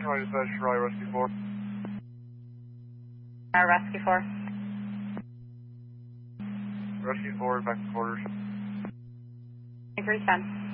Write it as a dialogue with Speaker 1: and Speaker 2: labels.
Speaker 1: Roy dispatch, Roy Rescue 4.
Speaker 2: Rescue 4.
Speaker 1: Rescue 4 back to quarters.
Speaker 2: Agree 10.